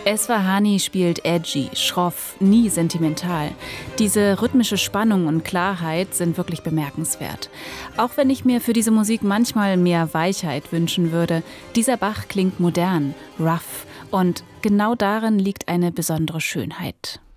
Esfahani spielt edgy, schroff, nie sentimental. Diese rhythmische Spannung und Klarheit sind wirklich bemerkenswert. Auch wenn ich mir für diese Musik manchmal mehr Weichheit wünschen würde, dieser Bach klingt modern, rough und genau darin liegt eine besondere Schönheit.